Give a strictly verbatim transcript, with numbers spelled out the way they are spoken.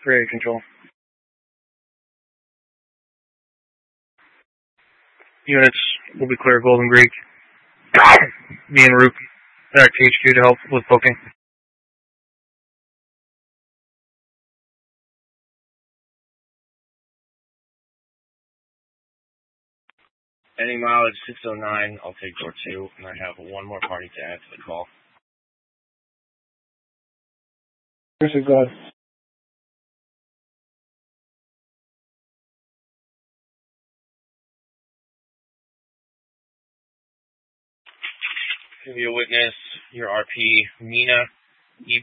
Prairie Control. Units will be clear Golden Creek. Me and Roop back to H Q to help with booking. Ending mileage six oh nine, I'll take door two, and I have one more party to add to the call. Perfect, go ahead. Give you a witness, your R P, Mina,